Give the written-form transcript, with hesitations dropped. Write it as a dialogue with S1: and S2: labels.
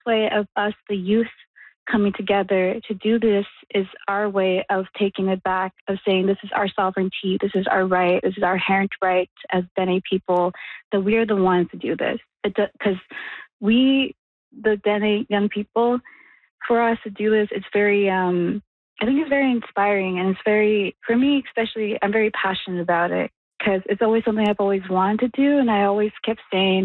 S1: way of us, the youth, coming together to do this is our way of taking it back, of saying this is our sovereignty, this is our right, this is our inherent right as Dene people, that we are the ones to do this. Because we, the Dene young people, for us to do this, it's very, I think it's very inspiring, and it's very, for me especially, I'm very passionate about it because it's always something I've always wanted to do, and I always kept saying,